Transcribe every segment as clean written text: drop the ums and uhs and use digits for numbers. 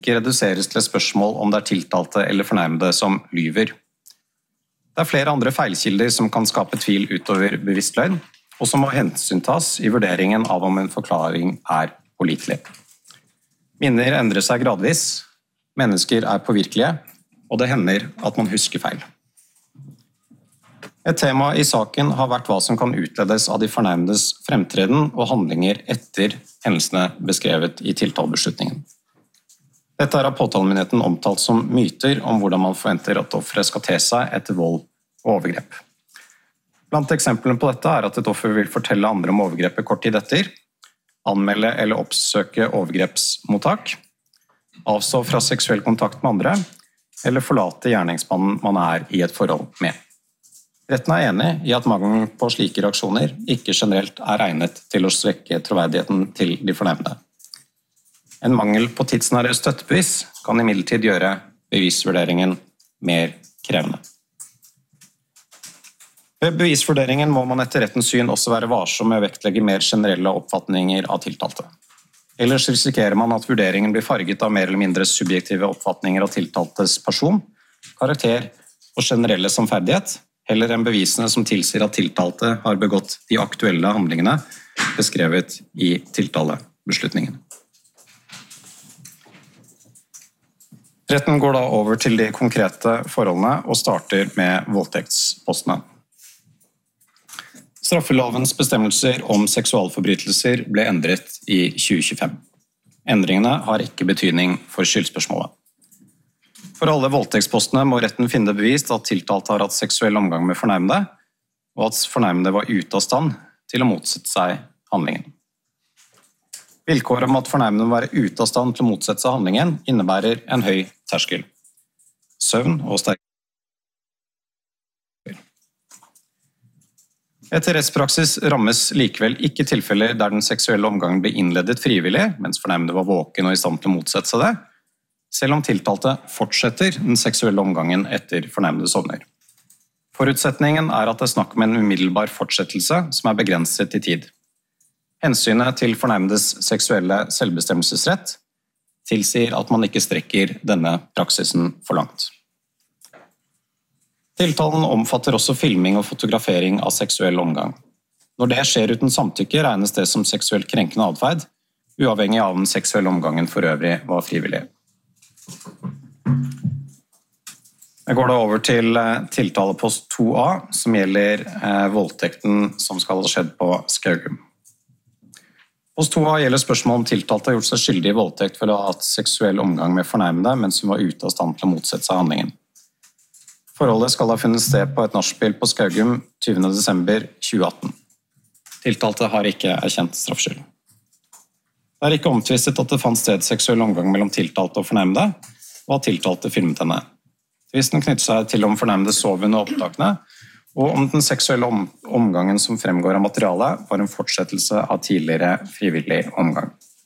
ikke reduseres til et spørsmål om det tiltalte eller fornærmede som lyver. Det flere andre feilkilder som kan skape tvil utover bevisst løgn, og som må hensyntas i vurderingen av om en forklaring pålitelig. Minner endrer seg gradvis, mennesker påvirkelige, og det hender at man husker feil. Et tema i saken har vært hva som kan utledes av de fornærmedes fremtreden og handlinger etter hendelsene beskrevet i tiltalebeslutningen. Dette av påtalemyndigheten omtalt som myter om hvordan man forventer at offeret skal te seg etter vold og overgrep. Blant eksemplene på dette at et offer vil fortelle andre om overgrepet kort tid etter, anmelde eller oppsøke overgrepsmottak, avstå fra seksuell kontakt med andre, eller forlate gjerningsmannen man i et forhold med. Retten enig i at mangelen på slike reaksjoner ikke generelt egnet til å svekke troverdigheten til de fornærmede. En mangel på tidsnære støttebevis kan imidlertid gjøre bevisvurderingen mer krevende. Ved bevisvurderingen må man etter rettens syn også være varsom med å vektlegge mer generelle oppfatninger av tiltalte. Ellers risikerer man at vurderingen blir farget av mer eller mindre subjektive oppfatninger av tiltaltes person, karakter og generelle samferdighet, heller enn bevisene som tilsier at tiltalte har begått de aktuelle handlingene beskrevet i tiltalebeslutningen. Retten går da over til de konkrete forholdene og starter med voldtektspostene. Straffelovens bestemmelser om seksualforbrytelser ble endret i 2025. Endringene har ikke betydning for skyldspørsmålet. For alle voldtektspostene må retten finne bevist at tiltalte har hatt seksuell omgang med fornærmede, og at fornærmede var ute av stand til å motsette seg handlingen. Vilkåret om at fornærmede må være ute av stand til å motsette seg handlingen innebærer en høy terskel. Søvn og sterk. Etter rettspraksis rammes likevel ikke tilfeller der den seksuelle omgangen ble innledet frivillig, mens fornærmede var våken og i stand til å motsette seg det, selv om tiltalte fortsetter den seksuelle omgangen etter fornærmede sovner. Forutsetningen at det snakk om en umiddelbar fortsettelse som begrenset i tid. Hensynet til fornærmedes seksuelle selvbestemmelsesrett tilsier at man ikke strekker denne praksisen for langt. Tiltalen omfatter også filming og fotografering av seksuell omgang. Når det skjer uten samtykke, regnes det som seksuelt krenkende atferd, uavhengig av den seksuelle omgangen for øvrig var frivillig. Jeg går da over til tiltalepost 2a, som gjelder voldtekten som skal ha skjedd på Skaugum. Post 2a gjelder spørsmål om tiltalte har gjort seg skyldig i voldtekt for å ha hatt seksuell omgang med fornærmede, mens hun var ute av stand til å motsette seg handlingen. Forholdet skal ha funnet sted på et nachspiel på Skaugum 20. desember 2018. Tiltalte har ikke erkjent straffskyld. Det ikke omtvistet at det fant sted seksuell omgang mellom tiltalte og fornærmede, og at tiltalte filmet henne. Tvisten knytter seg til om fornærmede sov under opptakene, og om den seksuelle omgangen som fremgår av materialet var en fortsettelse av tidligere frivillig omgang.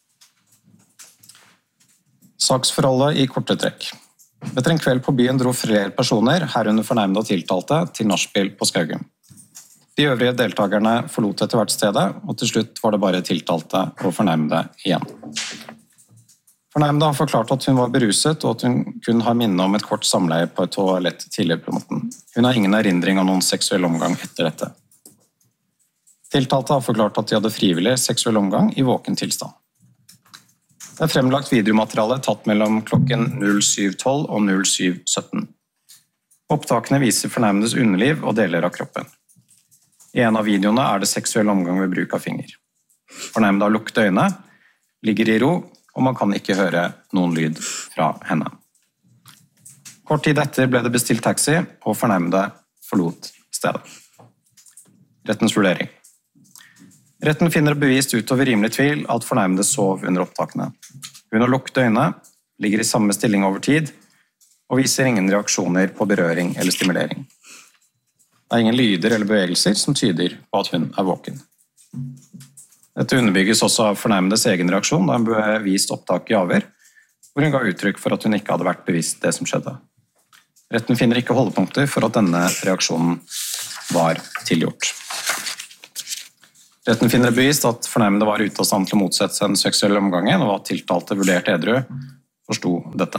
Saksforholdet i korte trekk. Etter en kveld på byen dro flere personer, herunder fornærmede og tiltalte, til nachspiel på Skaugum. De øvrige deltakerne forlot etter hvert stedet, og til slutt var det bare tiltalte og fornærmede igjen. Fornærmede har forklart at hun var beruset, og at hun kun har minne om et kort samleie på et toalett tidligere på natten. Hun har ingen erindring av noen seksuell omgang etter dette. Tiltalte har forklart at de hadde frivillig seksuell omgang i våken tilstand. Det fremlagt videomateriale tatt mellom klokken 07.12 og 07.17. Opptakene viser fornærmedes underliv og deler av kroppen. I en av videoene det seksuell omgang ved bruk av finger. Fornærmede har lukket øynene, ligger i ro, og man kan ikke høre noen lyd fra henne. Kort tid etter ble det bestilt taxi, og fornærmede forlot stedet. Rettens vurdering. Retten finner det bevist utover rimelig tvil at fornærmede sov under opptakene. Hun har lukket øynene, ligger i samme stilling over tid, og viser ingen reaksjoner på berøring eller stimulering. Det ingen lyder eller bevegelser som tyder på at hun våken. Dette underbygges også av fornærmedes egen reaksjon da hun ble vist opptak i avhør, hvor hun ga uttrykk for at hun ikke hadde vært bevisst det som skjedde. Retten finner ikke holdepunkter for at denne reaksjonen var tilgjort. Retten finner det bevist at fornærmede var ute av stand til å motsette seg den seksuelle omgangen, og at tiltalte vurderte edru forsto dette.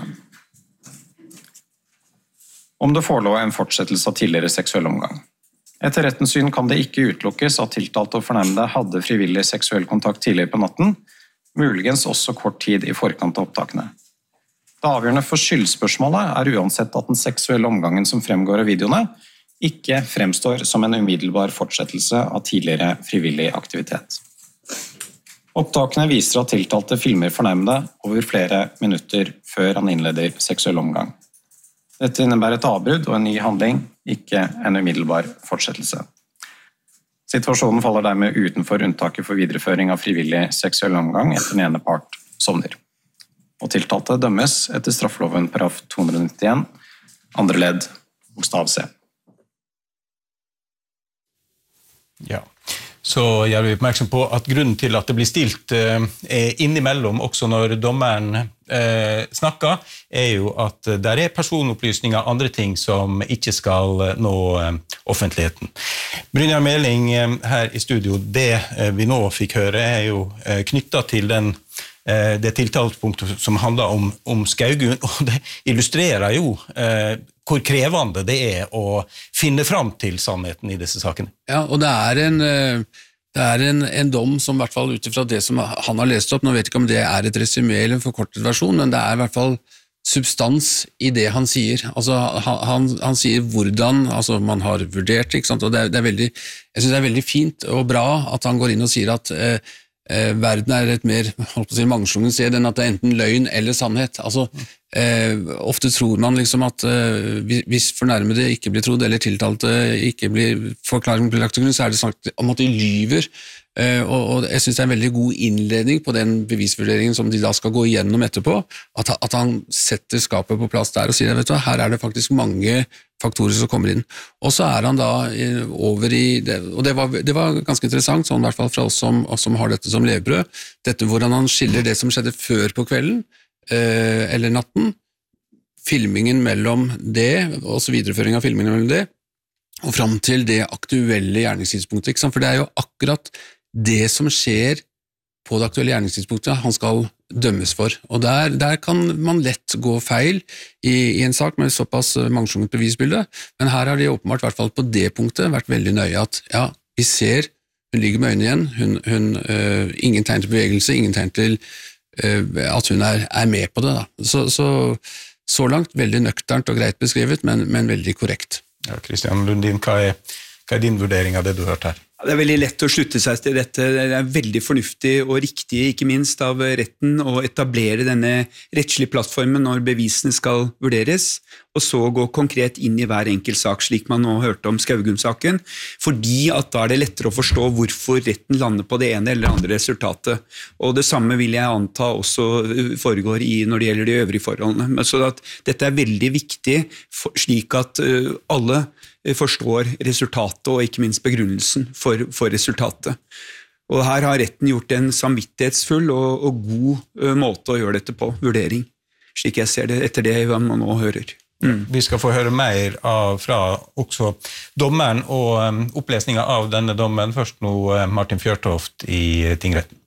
Om det forelå en fortsettelse av tidligere seksuell omgang. Etter rettens syn kan det ikke utelukkes at tiltalte og fornærmede hadde frivillig seksuell kontakt tidligere på natten, muligens også kort tid i forkant av opptakene. Det avgjørende for skyldspørsmålet er uansett at den seksuelle omgangen som fremgår av videoene, ikke fremstår som en umiddelbar fortsettelse av tidligere frivillig aktivitet. Opptakene viser at tiltalte filmer fornærmede over flere minutter før han innleder seksuell omgang. Dette innebærer et avbrudd og en ny handling, ikke en umiddelbar fortsettelse. Situasjonen faller dermed utenfor unntaket for videreføring av frivillig seksuell omgang etter den ene part sovner. Og tiltalte dømmes etter straffeloven paragraf 291, andre ledd, bokstav C. Ja, så gjør vi oppmerksom på at grunnen til at det blir stilt innimellom, også når dommeren snakker, jo at der personopplysninger og andre ting som ikke skal nå offentligheten. Brynjar Meling her i studio, det vi nå fikk høre jo knyttet til det tiltalepunktet som handler om Skaugum, og det illustrerer jo hvor krevende det å finne fram til sannheten i disse sakene. Ja, og det er en dom som i hvert fall utifra det som han har lest opp, nå vet jeg ikke om det er et resumé eller en forkortet versjon, men det er i hvert fall substans i det han sier. Altså, han sier hvordan altså, man har vurdert, ikke sant? Og det er veldig, jeg synes det er veldig fint og bra at han går inn og sier at verden er et mer mangslungen sted enn at det er enten løgn eller sannhet. Altså, ofte tror man liksom at hvis fornærmede ikke blir trodd eller tiltalte ikke blir forklaring blir lagt til grunn, så er det sagt om at de lyver. Og jeg synes det er en veldig god innledning på den bevisvurderingen som de da skal gå igjennom etterpå, at han setter skapet på plass der og sier, vet du, her er det faktisk mange faktorer som kommer inn. Og så er han da over i, og det var ganske interessant, sånn i hvert fall fra oss som har dette som levebrød, dette hvordan han skiller det som skjedde før på kvelden, eller natten, filmingen mellom det, og så videreføring av filmingen mellom det, og frem til det aktuelle gjerningstidspunktet, ikke sant? For det er jo akkurat det som skjer på det aktuelle gjerningstidspunktet han skal dømmes for. Og der kan man lett gå feil i en sak med såpass mangslungent bevisbilde, men her har de åpenbart i hvert fall på det punktet vært veldig nøye at ja, vi ser, hun ligger med øynene igjen, hun ingen tegn til bevegelse, ingen tegn til at hun er med på det. Da. Så langt veldig nøkternt og greit beskrevet, men veldig korrekt. Ja, Kristian Lundin, hva er din vurdering av det du har hørt her? Det er veldig lett å slutte seg til dette. Det er veldig fornuftig og riktig, ikke minst av retten, å etablere denne rettslige plattformen når bevisene skal vurderes, og så gå konkret inn i hver enkelt sak, slik man nå hørte om Skaugum-saken, fordi at da er det lettere å forstå hvorfor retten lander på det ene eller andre resultatet. Og det samme vil jeg anta også foregår når det gjelder de øvrige forholdene. Så at dette er veldig viktig, slik at alle forstår resultatet og ikke minst begrunnelsen for resultatet. Og her har retten gjort en samvittighetsfull og god måte å gjøre dette på, vurdering, slik jeg ser det etter det man nå hører. Vi skal få høre mer fra også dommeren og opplesningen av denne dommen. Først nå Martin Fjørtoft i tingretten.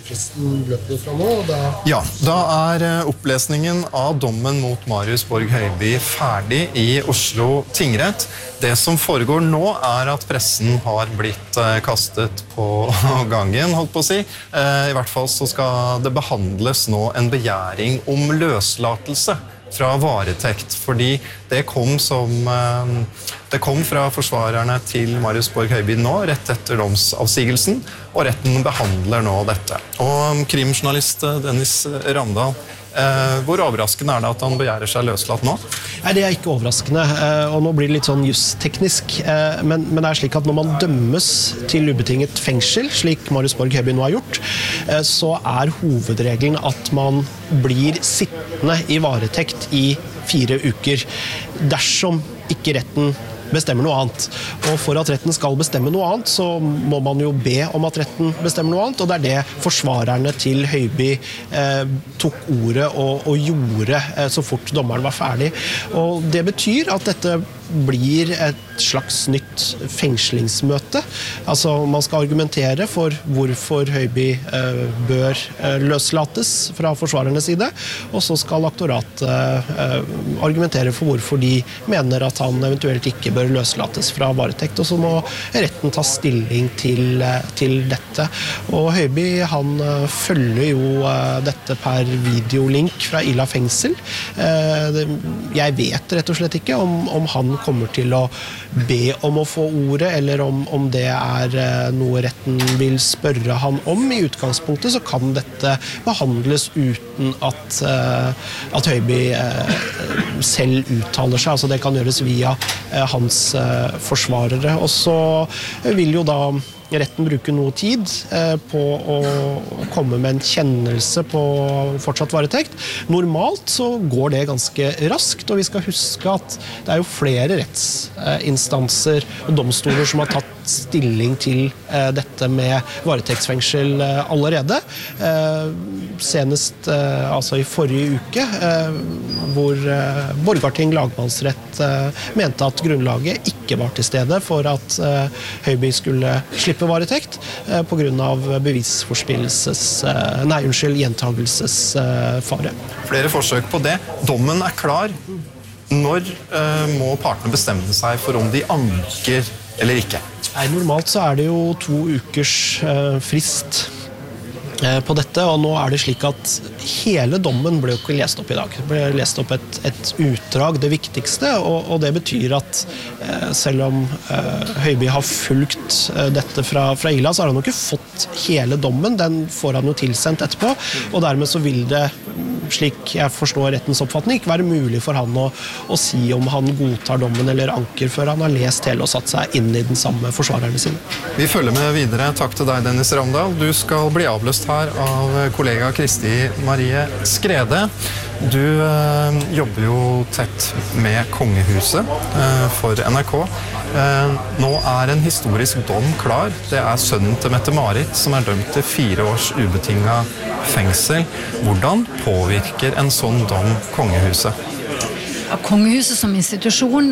Ja, da er opplesningen av dommen mot Marius Borg Høiby ferdig i Oslo tingrett. Det som foregår nå er at pressen har blitt kastet på gangen, holdt på å si. I hvert fall så skal det behandles nå en begjæring om løslatelse fra varetekt, fordi det kom fra forsvarerne til Marius Borg Høiby nå, rett etter domsavsigelsen, og retten behandler nå dette. Og krimjournalist Dennis Ramdal, hvor overraskende er det at han begjærer seg løslatt nå? Nei, det er ikke overraskende, og nå blir det litt sånn justeknisk, men det er slik at når man dømmes til ubetinget fengsel, slik Marius Borg Høiby nå har gjort, så er hovedregelen at man blir sittende i varetekt i 4 uker, dersom ikke retten bestemmer noe annet. Og for at retten skal bestemme noe annet, så må man jo be om at retten bestemmer noe annet, og det er det forsvarerne til Høiby tok ordet og gjorde så fort dommeren var ferdig. Og det betyr at dette blir et slags nytt fengslingsmøte. Altså man skal argumentere for hvorfor Høiby bør løslates fra forsvarernes side, og så skal aktoratet argumentere for hvorfor de mener at han eventuelt ikke bør løslates fra varetekt, og så må retten ta stilling til dette. Og Høiby, han følger jo dette per videolink fra Ila fengsel. Jeg vet rett og slett ikke om han kommer til å be om å få ordet, eller om det noe retten vil spørre han om. I utgangspunktet så kan dette behandles uten at Høiby selv uttaler seg. Altså det kan gjøres via hans forsvarere. Og så vil jo da retten bruker noe tid på å komme med en kjennelse på fortsatt varetekt. Normalt så går det ganske raskt, og vi skal huske at det jo flere rettsinstanser og domstoler som har tatt stilling til dette med varetektsfengsel allerede. Senest altså i forrige uke, hvor Borgarting lagmannsrett mente at grunnlaget ikke var til stede for at Høiby skulle slippe varetekt på grunn av gjentagelsesfare. Flere forsøk på det. Dommen klar. Når må partene bestemme seg for om de anker eller ikke? Normalt så det jo 2 ukers frist på dette, og nå det slik at hele dommen ble jo ikke lest opp i dag. Det ble lest opp et utdrag, det viktigste, og det betyr at selv om Høiby har fulgt dette fra Ila, så har han jo ikke fått hele dommen, den får han jo tilsendt etterpå, og dermed så vil det, slik jeg forstår rettens oppfatning, ikke være mulig for han å si om han godtar dommen eller anker før han har lest hele og satt seg inn i den samme forsvarerne sine. Vi følger med videre. Takk til deg, Dennis Ramdal. Du skal bli avløst her av kollega Kristi Marie Skrede. Du jobber jo tett med kongehuset for NRK. Nå en historisk dom klar. Det sønnen til Mette-Marit som dømt til 4 års ubetinget fengsel. Hvordan påvirker en sånn dom kongehuset? Kongehuset som institusjon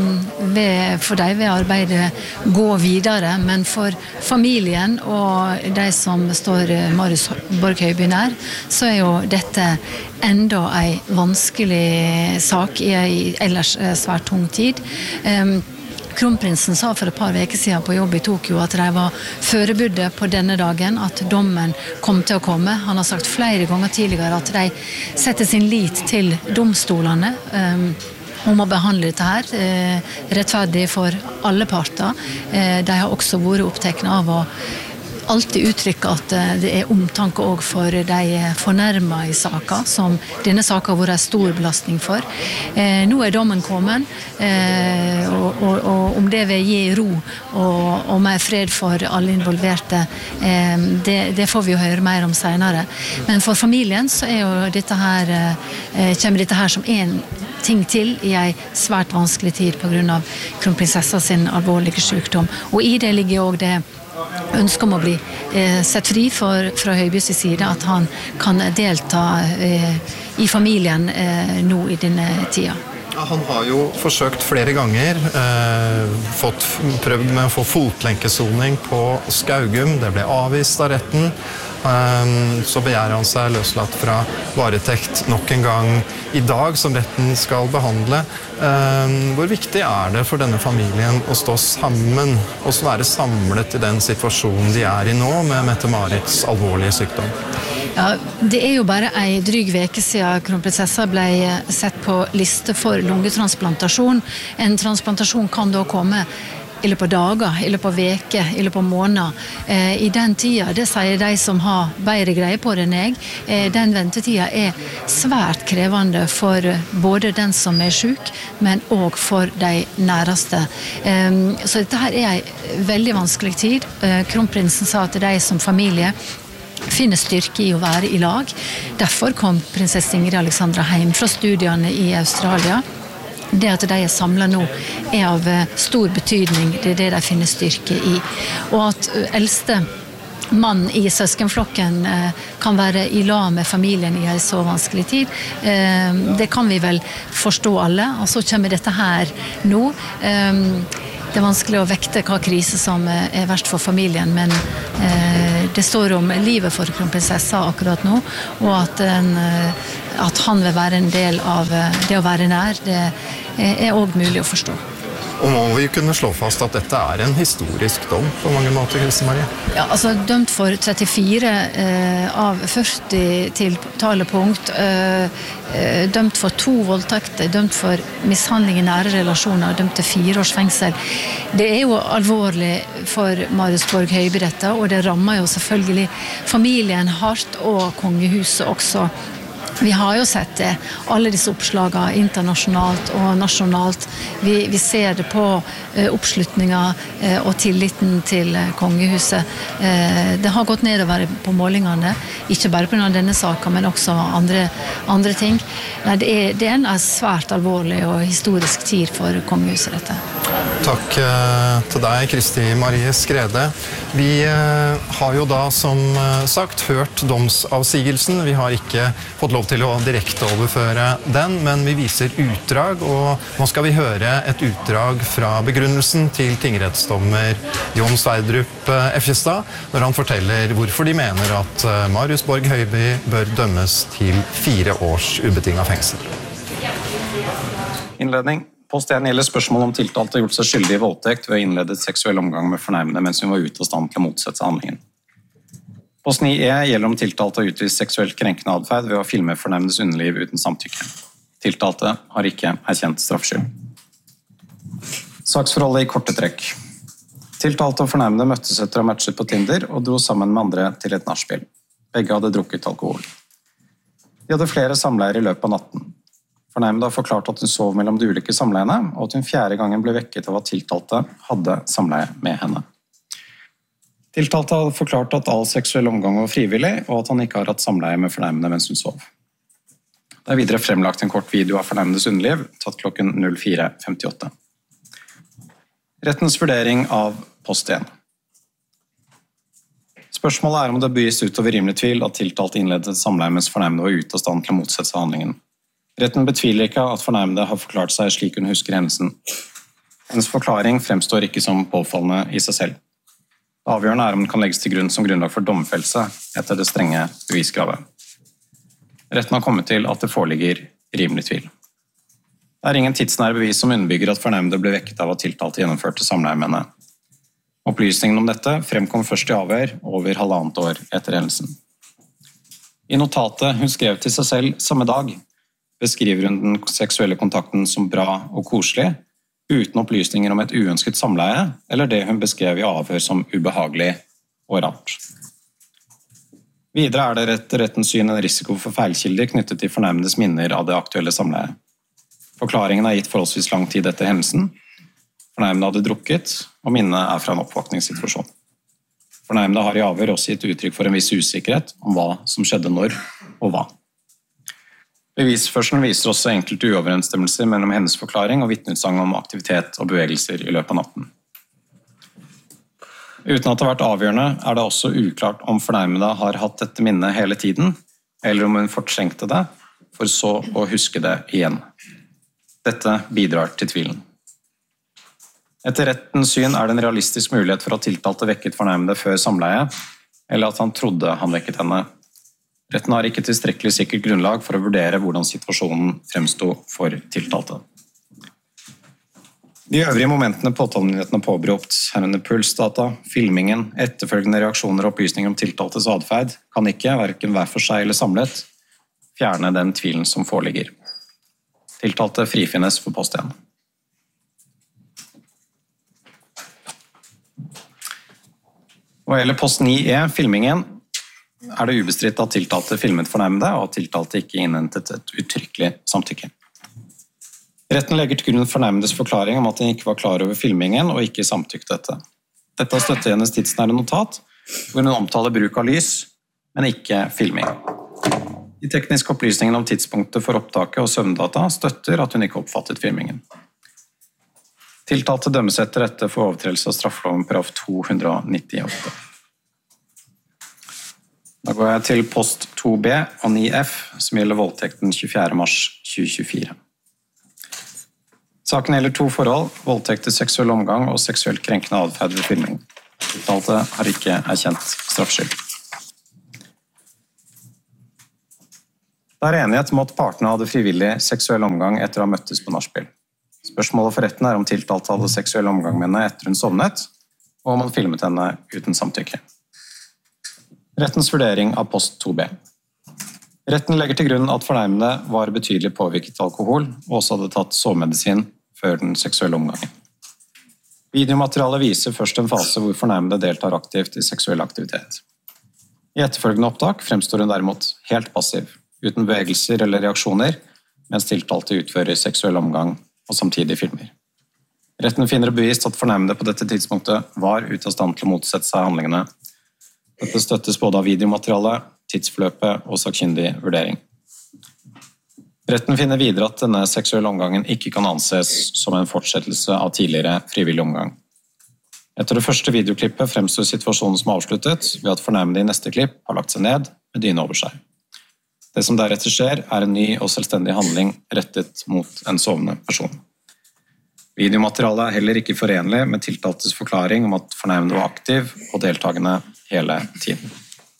for de vil arbeidet gå videre, men for familien og de som står Marius Borg Høiby nær, så jo dette enda en vanskelig sak i en ellers svært tung tid. Kronprinsen sa for et par veker siden på jobb i Tokyo at de var forberedt på denne dagen, at dommen kom til å komme. Han har sagt flere ganger tidligere at de setter sin lit til domstolene om å behandle dette her rettferdig for alle parter. De har også vært opptatt av å alltid uttrykke at det omtanke også for de fornærmede i saken, som denne saken har vært en stor belastning for. Nå dommen kommet, og om det vil gi ro og mer fred for alle involverte, det får vi jo høre mer om senere. Men for familien så jo dette her, kommer dette her som en ting til i en svært vanskelig tid på grunn av kronprinsessa sin alvorlige sykdom. Og i det ligger også det ønsker om å bli sett fri fra Høibys side, at han kan delta i familien nå i denne tida. Han har jo forsøkt flere ganger, prøvd med å få fotlenkesoning på Skaugum. Det ble avvist av retten. Så begjærer han seg løslatt fra varetekt nok en gang i dag, som retten skal behandle. Hvor viktig det for denne familien å stå sammen og være samlet i den situasjonen de i nå, med Mette-Marits alvorlige sykdom? Ja, det jo bare en dryg veke siden kronprinsessa ble sett på liste for lungetransplantasjon. En transplantasjon kan da komme i løpet av dager, i løpet av veker, i løpet av måneder. I den tida, det sier de som har bedre greie på det enn jeg, den ventetida svært krevende for både den som syk, men også for de næreste. Så dette her en veldig vanskelig tid. Kronprinsen sa at de som familie finner styrke i å være i lag. Derfor kom prinsesse Ingrid Alexandra hjem fra studiene i Australia. Det at de samlet nå av stor betydning, det det de finner styrke i. Og at eldste mann i søskenflokken kan være i lag med familien i en så vanskelig tid. Det kan vi vel forstå alle, og så kommer dette her nå. Det er vanskelig å vekte hva krise som er verst for familien, men det står om livet for kronprinsessa akkurat nå, og at han vil være en del av det å være nær, det er også mulig å forstå. Og må vi kunne slå fast at dette er en historisk dom på mange måter, Kristin Marie? Ja, altså dømt for 34 av 40 tiltalepunkt, dømt for 2 voldtekter, dømt for mishandling i nære relasjoner, dømt til 4 års fengsel. Det er jo alvorlig for Marius Borg Høiby dette, og det rammer jo selvfølgelig familien hardt og kongehuset også. Vi har jo sett det, alle disse oppslagene internasjonalt og nasjonalt. Vi ser det på oppslutningen og tilliten til kongehuset. Det har gått nedover på målingene, ikke bare på grunn av denne saken, men også andre ting. Nei, det er en svært alvorlig og historisk tid for kongehuset, dette. Takk til deg, Kristi Marie Skrede. Vi har jo da, som sagt, hørt domsavsigelsen. Vi har ikke fått lov til å direkte overføre den, men vi viser utdrag, og nå skal vi høre et utdrag fra begrunnelsen til tingrettsdommer Jon Sverdrup Effjestad, når han forteller hvorfor de mener at Marius Borg Høiby bør dømmes til 4 års ubetinget fengsel. Innledning. Post 1 gjelder spørsmål om tiltalte har gjort seg skyldig i voldtekt ved å innlede seksuell omgang med fornærmede mens hun var ute av stand til å motsette seg handlingen. Post 9e gjelder om tiltalte har utvist seksuelt krenkende adferd ved å filme fornærmedes underliv uten samtykke. Tiltalte har ikke erkjent straffskyld. Saksforholdet i korte trekk. Tiltalte og fornærmede møttes etter å ha matchet på Tinder og dro sammen med andre til et nachspiel. Begge hadde drukket alkohol. De hadde flere samleier i løpet av natten. Fornærmede har forklart at hun sov mellom de ulike samleiene, og at hun 4. gangen ble vekket av at tiltalte hadde samleie med henne. Tiltalte har forklart at all seksuell omgang var frivillig, og at han ikke har hatt samleie med fornærmede mens hun sov. Det er videre fremlagt en kort video av fornærmedes underliv, tatt klokken 04:58. Rettens vurdering av post 1. Spørsmålet er om det bys utover rimelig tvil at tiltalte innledet samleie mens fornærmede var ute av stand til å motsette seg handlingen. Retten betviler ikke at fornærmede har forklart seg slik hun husker hendelsen. Hennes forklaring fremstår ikke som påfallende i seg selv. Avgjørende er om den kan legges til grunn som grunnlag for domfellelse etter det strenge beviskravet. Retten har kommet til at det foreligger rimelig tvil. Det er ingen tidsnære bevis som underbygger at fornærmede ble vekket av at tiltalte gjennomførte samleie med henne. Opplysningen om dette fremkom først i avhør over 1,5 år etter hendelsen. I notatet hun skrev til seg selv samme dag, beskriver hun den seksuelle kontakten som bra og koselig, uten opplysninger om et uønsket samleie, eller det hun beskrev i avhør som ubehagelig og rart. Videre er det etter rettens syn en risiko for feilkilder knyttet til fornærmedes minner av det aktuelle samleiet. Forklaringen er gitt forholdsvis lang tid etter hendelsen. Fornærmede hadde drukket, og minnet er fra en oppvåkningssituasjon. Fornærmede har i avhør også gitt uttrykk for en viss usikkerhet om hva som skjedde når og hva. Bevisførselen viser også enkelte uoverensstemmelser mellom hennes forklaring og vitneutsagn om aktivitet og bevegelser i løpet av natten. Uten at det har vært avgjørende, er det også uklart om fornærmede har hatt dette minnet hele tiden, eller om hun fortrengte det, for så å huske det igjen. Dette bidrar til tvilen. Etter rettens syn er det en realistisk mulighet for at tiltalte vekket fornærmede før samleie, eller at han trodde han vekket henne. Retten har ikke tilstrekkelig sikkert grunnlag for å vurdere hvordan situasjonen fremstod for tiltalte. De øvrige momentene påtalemyndigheten har påberopt, herunder pulsdata, filmingen, etterfølgende reaksjoner og opplysninger om tiltaltes adferd, kan ikke, hverken hver for seg eller samlet, fjerne den tvilen som foreligger. Tiltalte frifinnes for post 1. Hva gjelder post 9e, filmingen, er det ubestridt at tiltalte filmet fornærmede, og at tiltalte ikke innhentet et uttrykkelig samtykke. Retten legger til grunn fornærmedes forklaring om at hun ikke var klar over filmingen og ikke samtykte dette. Dette har støttet hennes tidsnære notat, hvor hun omtaler bruk av lys, men ikke filming. De tekniske opplysningene om tidspunktet for opptaket og søvndata støtter at hun ikke oppfattet filmingen. Tiltalte dømmes etter dette for overtredelse av straffeloven paragraf 298. Da går jeg til post 2b og 9f, som gjelder voldtekten 24. mars 2024. Saken gjelder to forhold, voldtekt til seksuell omgang og seksuelt krenkende adferd ved filming. Tiltalte har ikke erkjent straffskyld. Det enighet om at partene hadde frivillig seksuell omgang etter å ha møttes på nachspiel. Spørsmålet for retten om tiltalte hadde seksuell omgang med henne etter hun sovnet, og om han filmet henne uten samtykke. Rettens vurdering av post 2b. Retten legger til grunn at fornærmede var betydelig påvirket av alkohol, og også hadde tatt sovemedisin før den seksuelle omgangen. Videomaterialet viser først en fase hvor fornærmede deltar aktivt i seksuell aktivitet. I etterfølgende opptak fremstår hun derimot helt passiv, uten bevegelser eller reaksjoner, mens tiltalte utfører seksuell omgang og samtidig filmer. Retten finner det bevist at fornærmede på dette tidspunktet var ute av stand til å motsette seg handlingene. Dette støttes både av videomaterialet, tidsforløpet og sakkyndig vurdering. Retten finner videre at denne seksuelle omgangen ikke kan anses som en fortsettelse av tidligere frivillig omgang. Etter det første videoklippet fremstår situasjonen som avsluttet ved at fornærmede i neste klipp har lagt seg ned med dyne over seg. Det som deretter skjer er en ny og selvstendig handling rettet mot en sovende person. Videomaterialet er heller ikke forenlig med tiltaltes forklaring om at fornærmede var aktiv og deltagende hele tiden.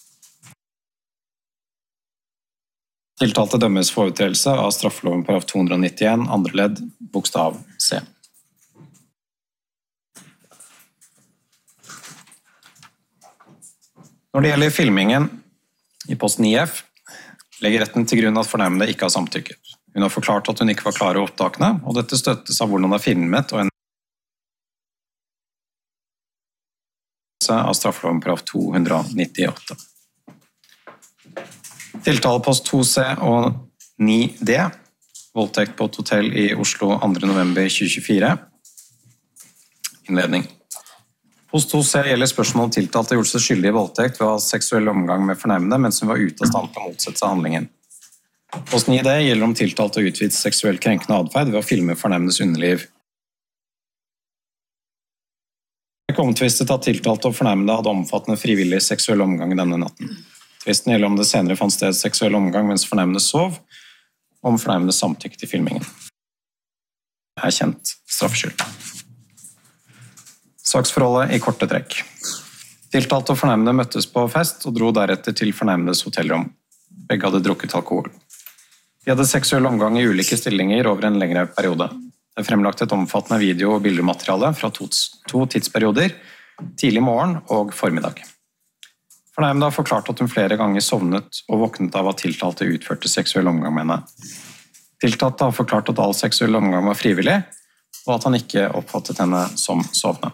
Tiltalte dømmes for overtredelse av straffeloven paragraf 291, andre ledd, bokstav C. Når det gjelder filmingen i post 9f, legger retten til grunn at fornærmede ikke har samtykket. Hun har forklart at hun ikke var klar over opptakene, og dette støttes av hvordan det er filmet og en av straffeloven paragraf 298. Tiltalepost 2C og 9D, voldtekt på et hotell i Oslo 2. november 2024. Innledning. Post 2C gjelder spørsmål om tiltalte gjort seg skyldig i voldtekt ved å ha seksuell omgang med fornærmede mens hun var ute av stand til å motsette seg handlingen. Post 9D gjelder om tiltalte utvidet seksuelt krenkende adferd ved å filme fornærmedes underliv. Det er omtvistet at tiltalte og fornærmede hadde omfattende frivillig seksuell omgang denne natten. Tvisten gjelder om det senere fant sted seksuell omgang mens fornærmede sov, og om fornærmede samtykke til filmingen. Det er kjent straffskyld. Saksforholdet i korte trekk. Tiltalte og fornærmede møttes på fest og dro deretter til fornærmedes hotellrom. Begge hadde drukket alkohol. De hadde seksuell omgang i ulike stillinger over en lengre periode. Det er fremlagt et omfattende video- og bildermateriale fra to tidsperioder, tidlig morgen og formiddag. Fornærmede har forklart at hun flere ganger sovnet og våknet av at tiltalte utførte seksuell omgang med henne. Tiltalte har forklart at all seksuell omgang var frivillig, og at han ikke oppfattet henne som sovende.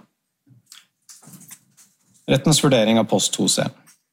Rettens vurdering av post 2C.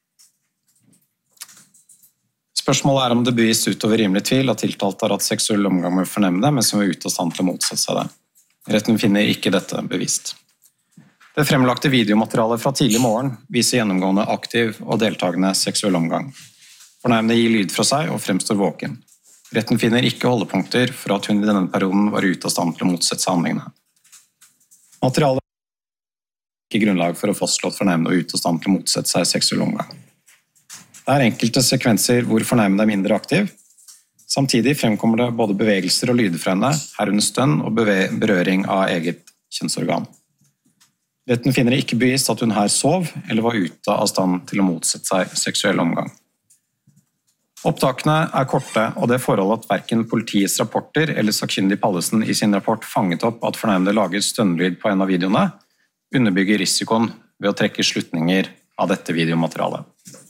Spørsmålet er om det bevist utover rimelig tvil at tiltalte har hatt seksuell omgang med fornærmede mens hun var ute av stand til å motsette seg det. Retten finner ikke dette bevist. Det fremlagte videomaterialet fra tidlig morgen viser gjennomgående aktiv og deltagende seksuell omgang. Fornærmede gir lyd fra seg og fremstår våken. Retten finner ikke holdepunkter for at hun i denne perioden var ute av stand til å motsette seg handlingene. Materialet er ikke grunnlag for å fastslå at fornærmede var ute av stand til å motsette seg seksuell omgang. Det er enkelte sekvenser hvor fornærmede er mindre aktiv. Samtidig fremkommer det både bevegelser og lyder fra henne, herunder stønn og berøring av eget kjønnsorgan. Retten finner ikke bevist at hun her sov eller var ute av stand til å motsette seg seksuell omgang. Opptakene er korte, og det forholdet at hverken politiets rapporter eller sakkyndig Pallesen i sin rapport fanget opp at fornærmede laget stønnelyd på en av videoene, underbygger risikoen ved å trekke slutninger av dette videomaterialet.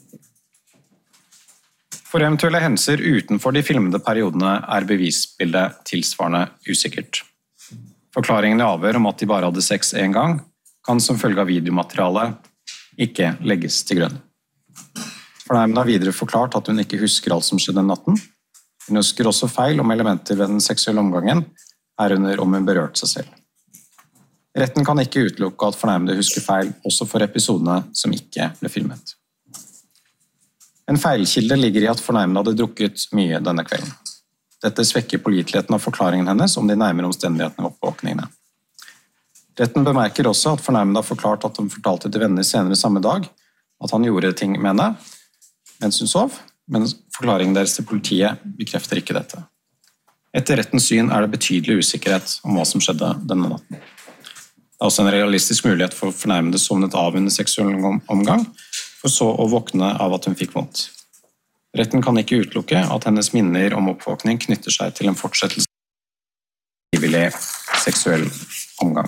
For eventuelle hendelser utenfor de filmede periodene er bevisbildet tilsvarende usikkert. Forklaringen i avhør om at de bare hadde sex en gang, kan som følge av videomaterialet ikke legges til grunn. Fornærmede har videre forklart at hun ikke husker alt som skjedde den natten. Hun husker også feil om elementer ved den seksuelle omgangen, herunder om hun berørte seg selv. Retten kan ikke utelukke at fornærmede husker feil også for episodene som ikke ble filmet. En feilkilde ligger i at fornærmede hadde drukket mye denne kvelden. Dette svekker påliteligheten av forklaringen hennes om de nærmere omstendighetene ved oppvåkningene. Retten bemerker også at fornærmede har forklart at han fortalte til venner senere samme dag at han gjorde ting med henne, mens hun sov, men forklaringen deres til politiet bekrefter ikke dette. Etter rettens syn det betydelig usikkerhet om hva som skjedde denne natten. Det også en realistisk mulighet for fornærmede sovnet av under seksuell omgang, for så å våkne av at hun fikk vondt. Retten kan ikke utelukke at hennes minner om oppvåkning knytter seg til en fortsettelse av frivillig seksuell omgang.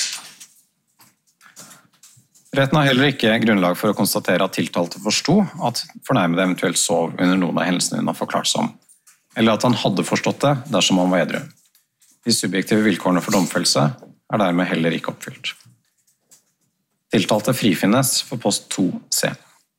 Retten har heller ikke grunnlag for å konstatere at tiltalte forsto at fornærmede eventuelt sov under noen av hendelsene hun har forklart som, eller at han hadde forstått det dersom han var edru. De subjektive vilkårene for domfellelse dermed heller ikke oppfylt. Tiltalte frifinnes for post 2C.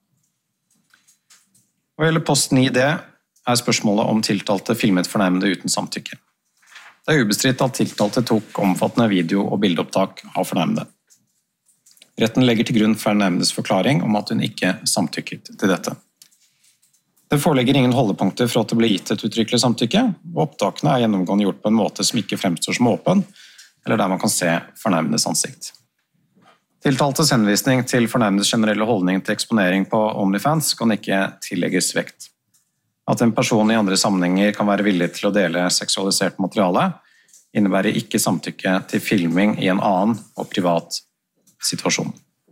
Hva gjelder post 9D spørsmålet om tiltalte filmet fornærmede uten samtykke. Det ubestridt at tiltalte tok omfattende video- og bildeopptak av fornærmede. Retten legger til grunn fornærmedes forklaring om at hun ikke samtykket til dette. Det foreligger ingen holdepunkter for at det ble gitt et uttrykkelig samtykke, og opptakene gjennomgående gjort på en måte som ikke fremstår som åpen, eller der man kan se fornærmedes ansikt. Tiltaltes henvisning til fornærmedes generelle holdning til eksponering på OnlyFans kan ikke tillegges vekt. At en person i andre sammenhenger kan være villig til å dele seksualisert materiale, innebærer ikke samtykke til filming i en annen og privat situasjon.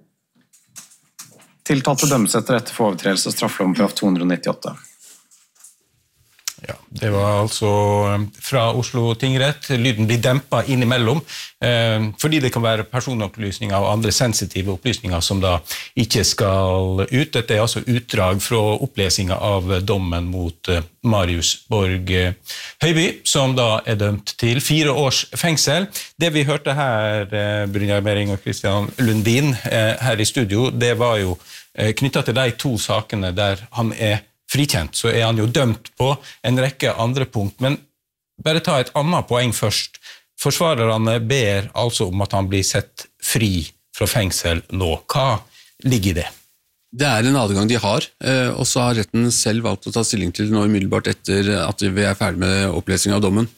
Tiltalte dømmes etter dette for overtredelse av straffeloven paragraf 298. Ja, det var altså fra Oslo tingrett. Lyden blir dempet innimellom, fordi det kan være personopplysninger og andre sensitive opplysninger som da ikke skal ut. Dette altså utdrag fra opplesingen av dommen mot Marius Borg Høiby, som da dømt til 4 års fengsel. Det vi hørte her, Brynjar Mering og Christian Lundin, her i studio, det var jo knyttet til de 2 sakene der han frikjent, så han jo dømt på en rekke andre punkt, men bare ta et annet poeng først. Forsvarerne ber altså om at han blir sett fri fra fengsel nå. Hva ligger i det? Det en adgang de har, og så har retten selv valgt å ta stilling til nå umiddelbart etter at vi ferdig med opplesning av dommen.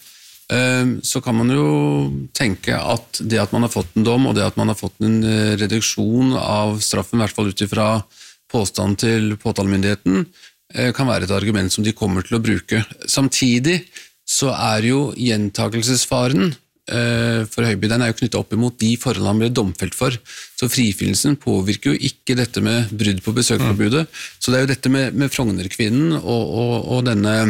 Så kan man jo tenke at det at man har fått en dom, og det at man har fått en reduksjon av straffen, i hvert fall ut fra påstand til påtalemyndigheten, kan være et argument som de kommer til å bruke. Samtidig så jo gjentakelsesfaren for Høiby, den jo knyttet opp imot de forhold han ble domfelt for. Så frifinnelsen påvirker jo ikke dette med brudd på besøksforbudet. Så det jo dette med Frognerkvinnen og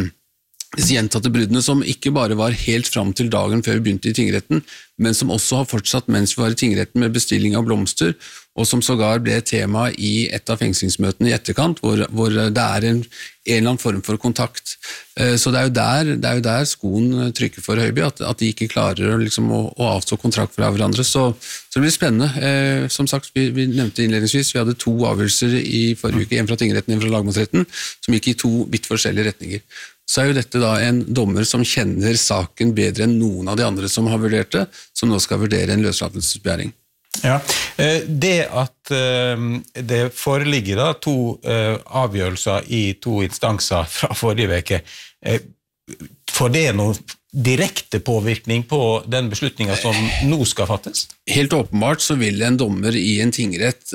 disse gjentatte bruddene som ikke bare var helt fram til dagen før vi begynte i tingretten, men som også har fortsatt mens vi var i tingretten med bestilling av blomster, og som sågar ble et tema i et av fengslingsmøtene i etterkant, hvor det en eller annen form for kontakt. Så det jo der skoen trykker for Høiby, at de ikke klarer liksom å avstå kontrakt fra hverandre. Så det blir spennende. Som sagt, vi nevnte innledningsvis, vi hadde 2 avgjørelser i forrige uke, en fra tingretten, en fra lagmannsretten, som gikk i 2 vidt forskjellige retninger. Så jo dette da en dommer som kjenner saken bedre enn noen av de andre som har vurdert det, som nå skal vurdere en løslatelsesbegjæring. Ja, det at det foreligger da 2 avgjørelser i 2 instanser fra forrige uke, får det noen direkte påvirkning på den beslutningen som nå skal fattes? Helt åpenbart så vil en dommer i en tingrett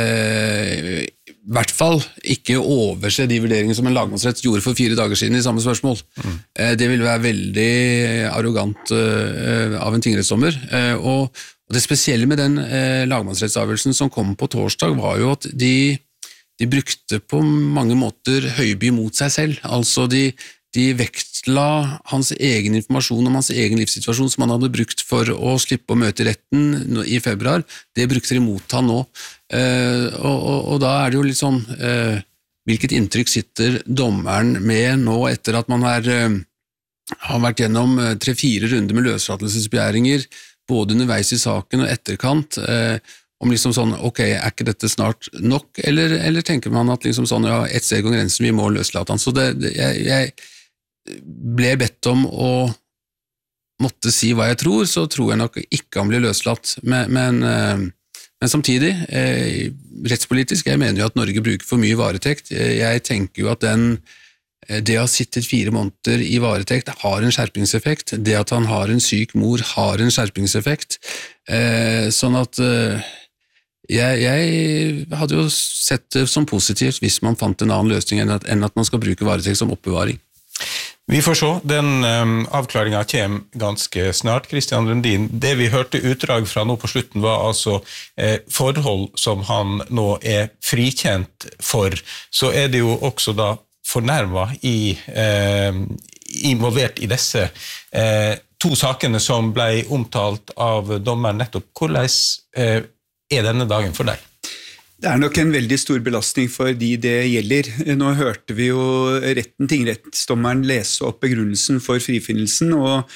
i hvert fall ikke overse de vurderinger som en lagmannsrett gjorde for 4 dager siden i samme spørsmål. Det vil være veldig arrogant av en tingrettsdommer, og det spesielle med den lagmannsrettsavgjørelsen som kom på torsdag var jo at de brukte på mange måter Høiby mot seg selv. Altså de vektla hans egen informasjon om hans egen livssituasjon som han hadde brukt for å slippe å møte retten i februar. Det brukte de mot han nå. Og da det jo litt sånn, hvilket inntrykk sitter dommeren med nå etter at man har vært gjennom 3-4 runder med løslatelsesbegjæringer, både underveis i saken og etterkant, om liksom sånn, ok, ikke dette snart nok, eller tenker man at liksom sånn, ja, et steg om grensen, vi må løslate han. Så jeg ble bedt om å måtte si hva jeg tror, så tror jeg nok ikke han blir løslatt, men samtidig, rettspolitisk, jeg mener jo at Norge bruker for mye varetekt. Jeg tenker jo at det å ha sittet 4 måneder i varetekt har en skjerpingseffekt. Det at han har en syk mor har en skjerpingseffekt. Sånn at Jeg hadde jo sett det som positivt hvis man fant en annen løsning enn at man skal bruke varetekt som oppbevaring. Vi får se, den avklaringen kommer ganske snart. Christian Lundin, det vi hørte utdrag fra nå på slutten var altså forhold som han nå frikjent for. Så det jo også da fornærmet involvert i disse to sakene som ble omtalt av dommeren nettopp. Hvordan denne dagen for deg? Det nok en veldig stor belastning for de det gjelder. Nå hørte vi jo tingrettsdommeren lese opp begrunnelsen for frifinnelsen,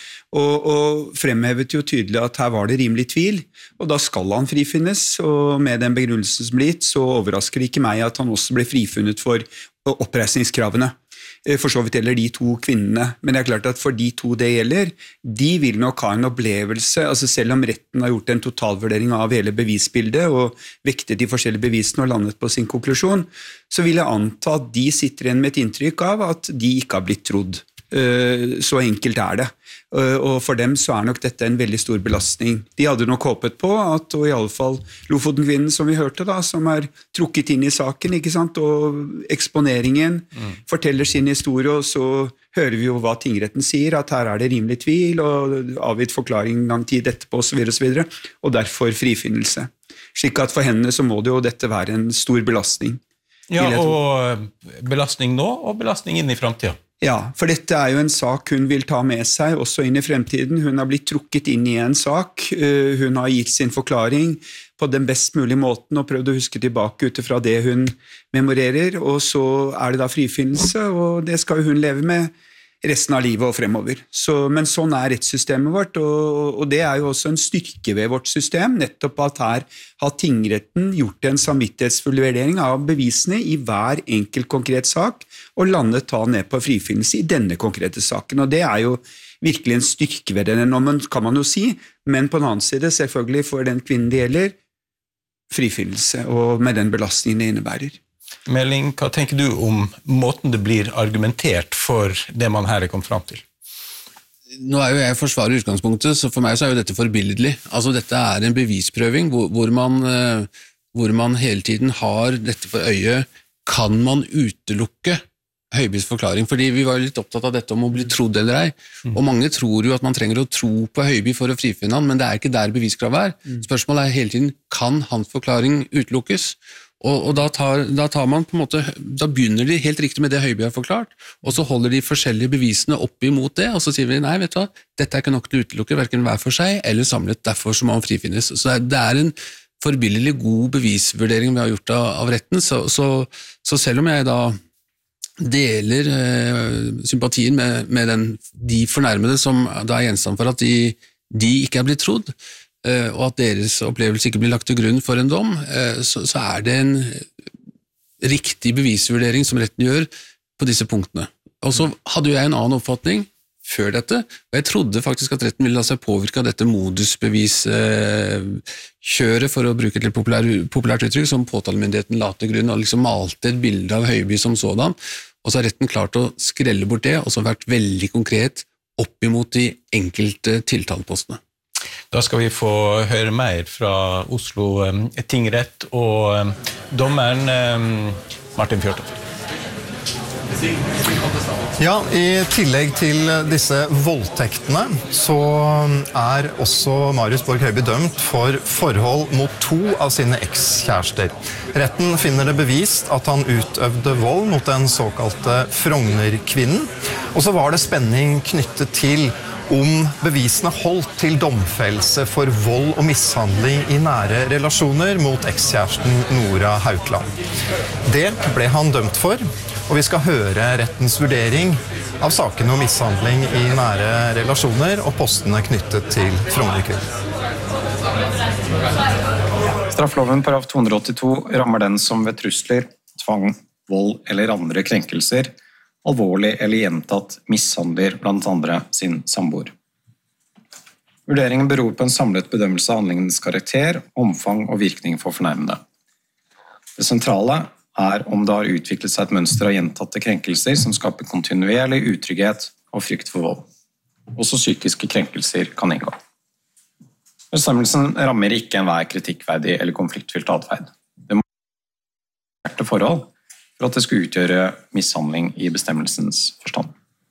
og fremhevet jo tydelig at her var det rimelig tvil, og da skal han frifinnes, og med den begrunnelsen som ble gitt, så overrasker det ikke meg at han også ble frifunnet for oppreisningskravene. For så vidt gjelder de to kvinnene, men det klart at for de to det gjelder, de vil nok ha en opplevelse, altså selv om retten har gjort en totalvurdering av hele bevisbildet og vektet de forskjellige bevisene og landet på sin konklusjon, så vil jeg anta at de sitter igjen med et inntrykk av at de ikke har blitt trodd. Så enkelt det. Og for dem så nok dette en veldig stor belastning. De hadde nok håpet på at, og i alle fall Lofoten-kvinnen som vi hørte da, som trukket inn i saken, ikke sant, og eksponeringen forteller sin historie, og så hører vi jo hva tingretten sier, at her det rimelig tvil, og avgitt forklaring lang tid etterpå, og så videre, og derfor frifinnelse. Slik at for henne så må det jo dette være en stor belastning. Ja, og belastning nå, og belastning inn i fremtiden. Ja, for dette jo en sak hun vil ta med seg også inn i fremtiden. Hun har blitt trukket inn i en sak, hun har gitt sin forklaring på den best mulige måten og prøvd å huske tilbake utifra det hun memorerer, og så det da frifinnelse, og det skal hun leve med resten av livet og fremover. Men sånn rettssystemet vårt, og det jo også en styrke ved vårt system, nettopp at her har tingretten gjort en samvittighetsfull vurdering av bevisene i hver enkelt konkret sak, og landet ned på frifinnelse i denne konkrete saken. Og det jo virkelig en styrke ved den, kan man jo si, men på den annen side selvfølgelig for den kvinnen det gjelder, frifinnelse, og med den belastningen det innebærer. Meling, hva tenker du om måten det blir argumentert for det man her kommet frem til? Nå jo jeg forsvarer utgangspunktet, så for meg så jo dette forbilledlig. Altså dette en bevisprøving hvor man hele tiden har dette for øye. Kan man utelukke Høibys forklaring? Fordi vi var jo litt opptatt av dette om å bli trodd eller ei, og mange tror jo at man trenger å tro på Høiby for å frifinne han, men det ikke der beviskravet Spørsmålet hele tiden, kan hans forklaring utelukkes? Og da tar man på en måte, da begynner de helt riktig med det Høiby har forklart, og så holder de forskjellige bevisene opp imot det, og så sier vi, nei, vet du hva, dette ikke nok til å utelukke, hverken hver for seg eller samlet, derfor så må han frifinnes. Så det en forbilledlig god bevisvurdering vi har gjort av retten, så selv om jeg da deler sympatien med de fornærmede som da gjenstand for at de ikke blitt trodd, og at deres opplevelse ikke blir lagt til grunn for en dom, så det en riktig bevisvurdering som retten gjør på disse punktene. Og så hadde jo jeg en annen oppfatning før dette, og jeg trodde faktisk at retten ville la seg påvirke av dette modusbeviskjøret, for å bruke et litt populært uttrykk, som påtalemyndigheten la til grunn, og liksom malte et bilde av Høiby som sådan, og så har retten klart å skrelle bort det, og så vært veldig konkret opp imot de enkelte tiltalepostene. Da skal vi få høre mer fra Oslo tingrett og dommeren Martin Fjørtoft. Ja, i tillegg til disse voldtektene så også Marius Borg Høiby dømt for forhold mot 2 av sine ekskjærester. Retten finner det bevist at han utøvde vold mot den såkalte Frogner-kvinnen, og så var det spenning knyttet til om bevisene holdt til domfellelse for vold og mishandling i nære relasjoner mot ekskjæresten Nora Haukland. Det ble han dømt for, og vi skal høre rettens vurdering av saken om mishandling i nære relasjoner og postene knyttet til Frogner-kvinnen. Straffeloven paragraf 282 rammer den som ved trusler, tvang, vold eller andre krenkelser alvorlig eller gjentatt mishandler blant andre sin samboer. Vurderingen beror på en samlet bedømmelse av handlingens karakter, omfang og virkning for fornærmede. Det sentrale om det har utviklet seg et mønster av gjentatte krenkelser som skaper kontinuerlig utrygghet og frykt for vold. Også psykiske krenkelser kan inngå. Bestemmelsen rammer ikke enhver kritikkverdig eller konfliktfylt atferd. Det må være forhold for at det skal utgjøre mishandling i bestemmelsens forstand.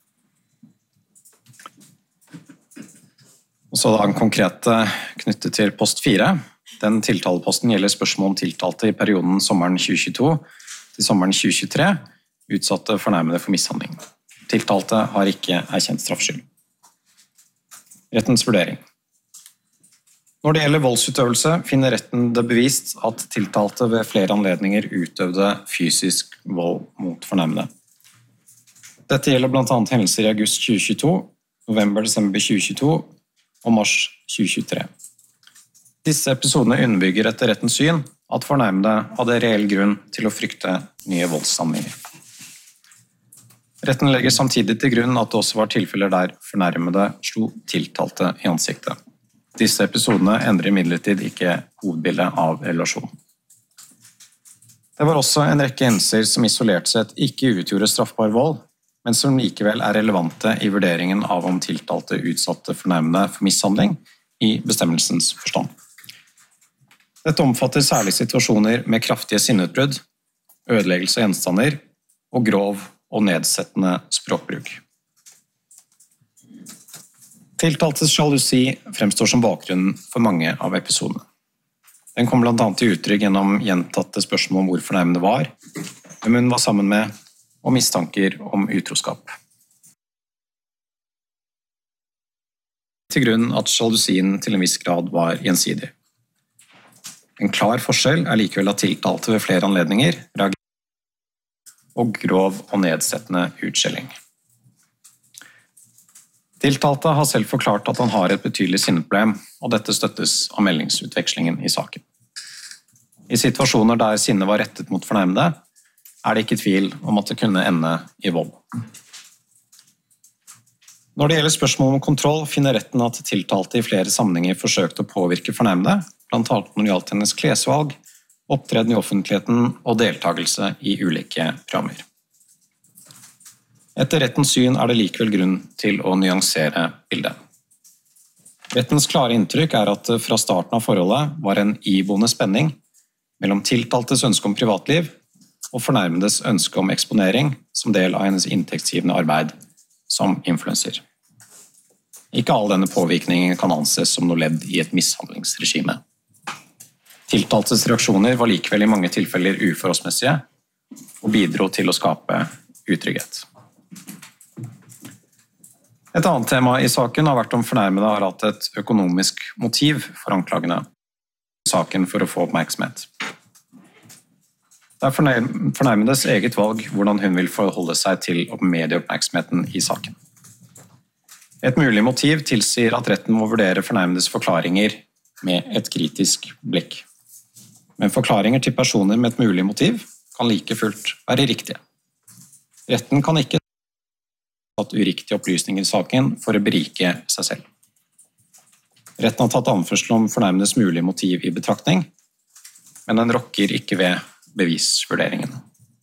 Og så da en konkrete knyttet til post 4. Den tiltaleposten gjelder spørsmål om tiltalte i perioden sommeren 2022 til sommeren 2023, utsatte fornærmede for mishandling. Tiltalte har ikke erkjent straffskyld. Rettens vurdering. Når det gjelder voldsutøvelse, finner retten det bevist at tiltalte ved flere anledninger utøvde fysisk vold mot fornærmede. Dette gjelder blant annet hendelser i august 2022, november-desember 2022 og mars 2023. Disse episodene underbygger etter rettens syn at fornærmede hadde reell grunn til å frykte nye voldshandlinger. Retten legger samtidig til grunn at det også var tilfeller der fornærmede slo tiltalte i ansiktet. Disse episodene endrer imidlertid ikke hovedbildet av relasjonen. Det var også en rekke hendelser som isolert sett ikke utgjorde straffbar vold, men som likevel er relevante i vurderingen av om tiltalte utsatte fornærmede for mishandling i bestemmelsens forstand. Dette omfatter særlig situasjoner med kraftige sinneutbrudd, ødeleggelse av gjenstander og grov og nedsettende språkbruk. Tiltaltes sjalusi fremstår som bakgrunnen for mange av episodene. Den kom blant annet til uttrykk gjennom gjentatte spørsmål om hvor fornærmede var, hvem hun var sammen med, og mistanker om utroskap. Til grunn at sjalusien til en viss grad var gjensidig. En klar forskjell er likevel at tiltalte ved flere anledninger reagerer og grov og nedsettende utskjelling. Tiltalte har selv forklart at han har et betydelig sinneproblem, og dette støttes av meldingsutvekslingen i saken. I situasjoner der sinnet var rettet mot fornærmede, er det ikke tvil om at det kunne ende i vold. Når det gjelder spørsmål om kontroll, finner retten at tiltalte i flere sammenhenger forsøkte å påvirke fornærmede, blant annet når det gjaldt hennes klesvalg, opptreden i offentligheten og deltakelse i ulike programmer. Etter rettens syn er det likevel grunn til å nyansere bildet. Rettens klare inntrykk er at det fra starten av forholdet var en iboende spenning mellom tiltaltes ønske om privatliv og fornærmedes ønske om eksponering som del av hennes inntektsgivende arbeid som influencer. Ikke all denne påvirkningen kan anses som noe ledd i et mishandlingsregime. Tiltaltes reaksjoner var likevel i mange tilfeller uforholdsmessige og bidro til å skape utrygghet. Et annet tema i saken har vært om fornærmede har hatt et økonomisk motiv for anklagene i saken for å få oppmerksomhet. Det er fornærmedes eget valg hvordan hun vil forholde seg til medieoppmerksomheten i saken. Et mulig motiv tilsier at retten må vurdere fornærmedes forklaringer med et kritisk blikk. Men forklaringer til personer med et mulig motiv kan like fullt være riktige. Retten kan ikke ha tatt uriktige opplysninger i saken for å berike seg selv. Retten har tatt anførsel om fornærmedes mulige motiv i betraktning, men den rokker ikke ved bevisvurderingen.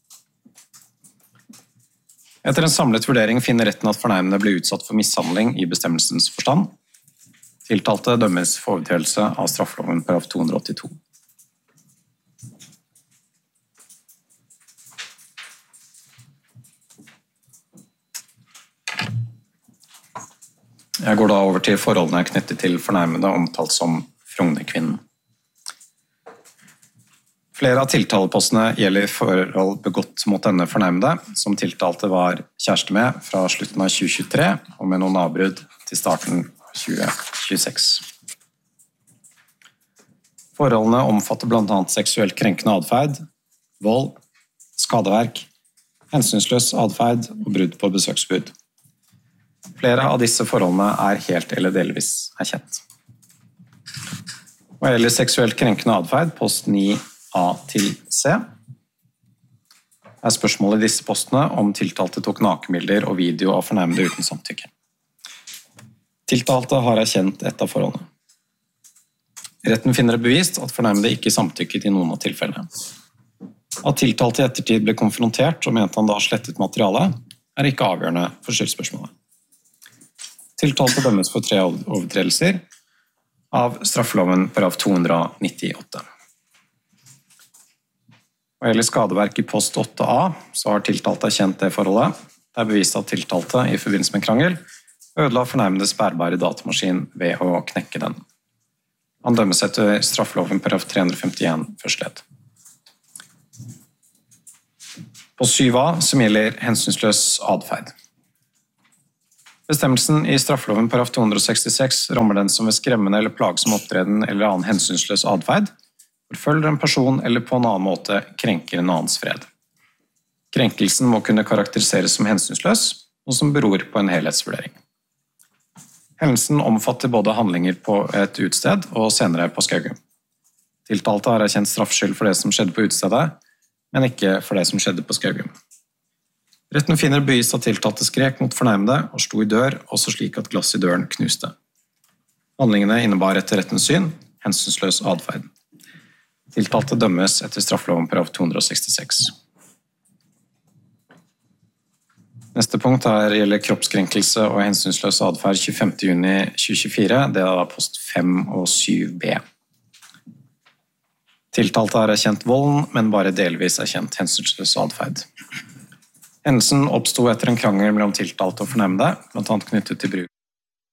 Etter en samlet vurdering finner retten at fornærmede ble utsatt for mishandling i bestemmelsens forstand. Tiltalte dømmes for overtredelse av straffeloven paragraf 282. Jeg går da over til forholdene knyttet til fornærmede, omtalt som Frognerkvinnen. Flere av tiltalepostene gjelder forhold begått mot denne fornærmede, som tiltalte var kjæreste med fra slutten av 2023 og med noen avbrudd til starten av 2026. Forholdene omfatter blant annet seksuelt krenkende adferd, vold, skadeverk, hensynsløs adferd og brudd på besøksforbud. Flere av disse forholdene er helt eller delvis erkjent. Hva gjelder seksuelt krenkende adferd, post 9a til C, er spørsmålet i disse postene om tiltalte tok nakenbilder og video av fornærmede uten samtykke. Tiltalte har erkjent et av forholdene. Retten finner det bevist at fornærmede ikke samtykket i noen av tilfellene. At tiltalte i ettertid ble konfrontert og mente han da slettet materialet, er ikke avgjørende for skyldspørsmålet. Tiltalte dømmes for 3 overtredelser, av straffeloven paragraf 298. Hva gjelder skadeverk i post 8a, så har tiltalte erkjent det forholdet. Det er bevist at tiltalte i forbindelse med krangel ødela fornærmedes bærbare datamaskin ved å knekke den. Han dømmes etter straffeloven paragraf 351 første ledd. På 7a, som gjelder hensynsløs adferd. Bestemmelsen i straffeloven paragraf 266 rammer den som ved skremmende eller plagsom opptreden eller annen hensynsløs adferd, forfølger en person eller på en annen måte krenker en annens fred. Krenkelsen må kunne karakteriseres som hensynsløs, og som beror på en helhetsvurdering. Hendelsen omfatter både handlinger på et utsted og senere på Skaugum. Tiltalte har erkjent straffskyld for det som skjedde på utstedet, men ikke for det som skjedde på Skaugum. Retten finner bevist at tiltalte skrek mot fornærmede og slo i dør, også slik at glass i døren knuste. Handlingene innebar etter rettens syn hensynsløs adferd. Tiltalte dømmes etter straffeloven paragraf 266. Neste punkt gjelder kroppskrenkelse og hensynsløs adferd 25. juni 2024, det er post 5 og 7b. Tiltalte har erkjent volden, men bare delvis erkjent hensynsløs adferd. Hendelsen oppstod etter en krangel mellom tiltalte og fornærmede, blant annet knyttet til bruk